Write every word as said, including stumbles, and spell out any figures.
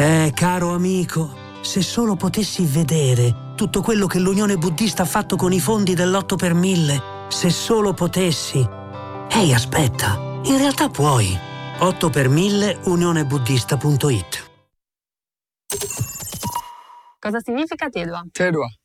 Eh, caro amico, se solo potessi vedere tutto quello che l'Unione Buddista ha fatto con i fondi dell'otto per mille, se solo potessi. Ehi, aspetta, in realtà puoi. otto per mille unione buddista punto it. Cosa significa Tedua? Tedua.